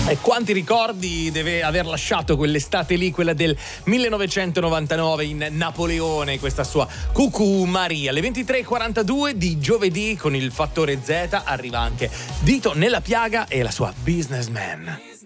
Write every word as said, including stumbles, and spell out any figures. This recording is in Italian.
E quanti ricordi deve aver lasciato quell'estate lì, quella del millenovecentonovantanove in Napoleone, questa sua Cucù Maria. Alle ventitré e quarantadue di giovedì con il fattore Z arriva anche Dito Nella Piaga e la sua Businessman.